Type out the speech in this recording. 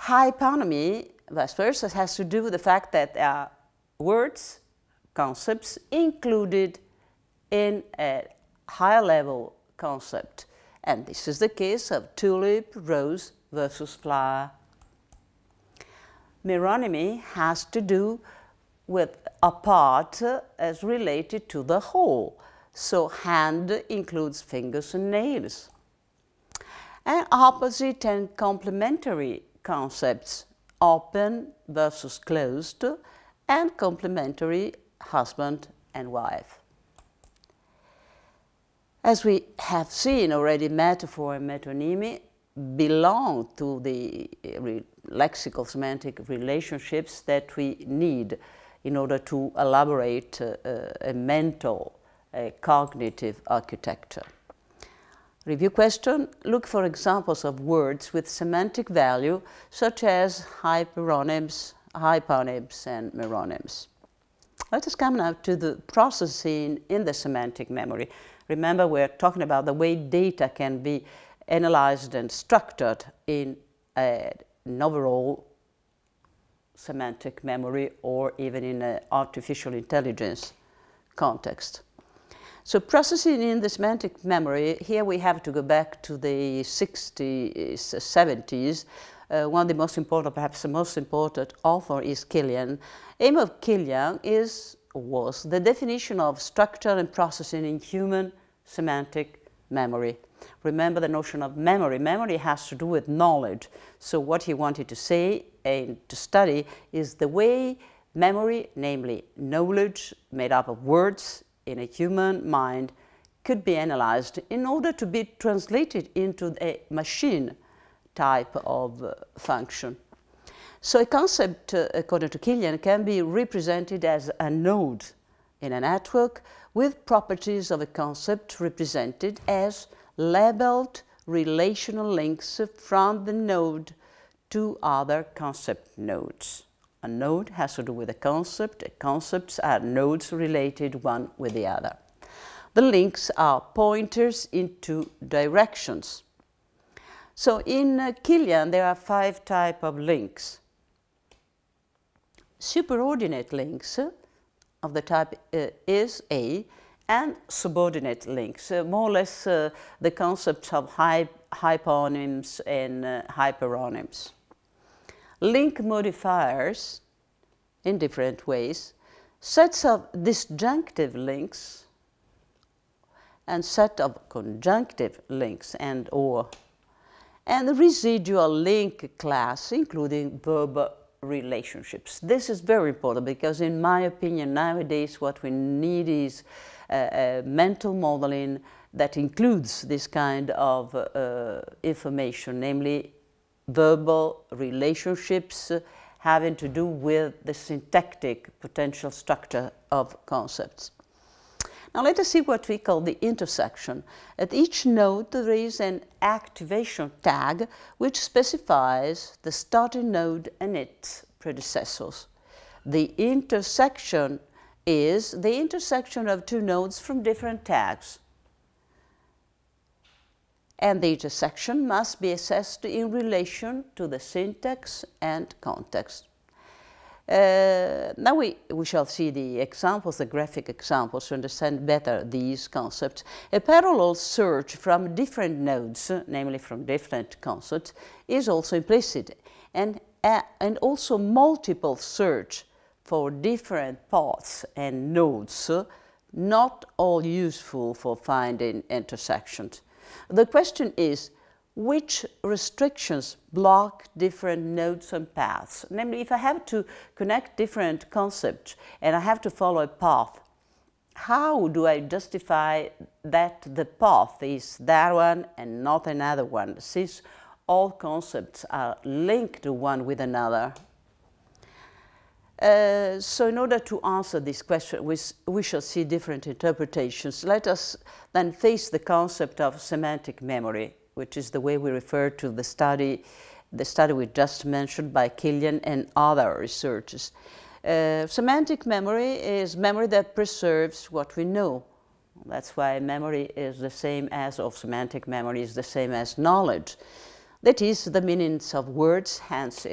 Hyponymy, vice versa, has to do with the fact that words, concepts included in a higher level concept. And this is the case of tulip, rose versus flower. Meronymy has to do with a part as related to the whole. So hand includes fingers and nails. And opposite and complementary concepts, open versus closed, and complementary husband and wife. As we have seen already, metaphor and metonymy belong to the lexical semantic relationships that we need in order to elaborate a mental, cognitive architecture. Review question: look for examples of words with semantic value, such as hyperonyms, hyponyms, and meronyms. Let us come now to the processing in the semantic memory. Remember, we're talking about the way data can be analyzed and structured in an overall semantic memory or even in an artificial intelligence context. So processing in the semantic memory, here we have to go back to the 60s, 70s. One of the most important, perhaps the most important author is Killian. Aim of Killian was the definition of structure and processing in human semantic memory. Remember the notion of memory. Memory has to do with knowledge. So what he wanted to say and to study is the way memory, namely knowledge made up of words in a human mind, could be analyzed in order to be translated into a machine type of function. So a concept, according to Killian, can be represented as a node in a network with properties of a concept represented as labeled relational links from the node to other concept nodes. A node has to do with a concept. Concepts are nodes related one with the other. The links are pointers into directions. So in Killian, there are 5 types of links. Superordinate links of the type is A, and subordinate links, more or less the concepts of hyponyms and hyperonyms. Link modifiers in different ways, sets of disjunctive links and set of conjunctive links and the residual link class, including verb relationships. This is very important because, in my opinion, nowadays what we need is a mental modeling that includes this kind of information, namely verbal relationships having to do with the syntactic potential structure of concepts. Now let us see what we call the intersection. At each node there is an activation tag which specifies the starting node and its predecessors. The intersection is the intersection of 2 nodes from different tags. And the intersection must be assessed in relation to the syntax and context. Now we shall see the examples, the graphic examples, to understand better these concepts. A parallel search from different nodes, namely from different concepts, is also implicit, and also multiple search for different paths and nodes, not all useful for finding intersections. The question is, which restrictions block different nodes and paths? Namely, if I have to connect different concepts and I have to follow a path, how do I justify that the path is that one and not another one, since all concepts are linked one with another? So in order to answer this question, we shall see different interpretations. Let us then face the concept of semantic memory, which is the way we refer to the study we just mentioned by Killian and other researchers. Semantic memory is memory that preserves what we know. That's why memory is the same as, or semantic memory is the same as knowledge. That is, the meanings of words, hence